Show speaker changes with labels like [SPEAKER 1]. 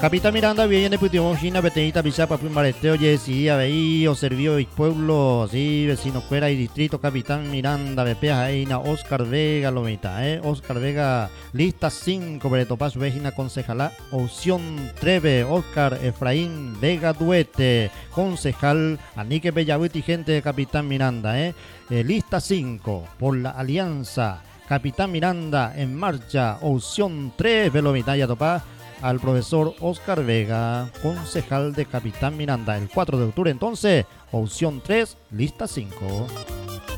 [SPEAKER 1] Capitán Miranda viene putio China beteita pisapa mareteo yesi ahí o servió y pueblo así vecino fuera y distrito Capitán Miranda bepea ahí na Oscar Vega lo mita Oscar Vega lista 5 bereto paso vecina concejala opción 3 Oscar Efraín Vega Duete concejal Anique Bellavuti gente de Capitán Miranda lista 5 por la alianza Capitán Miranda en marcha opción 3 velomita ya topa al profesor Oscar Vega, concejal de Capitán Miranda, el 4 de octubre entonces, opción 3, lista 5.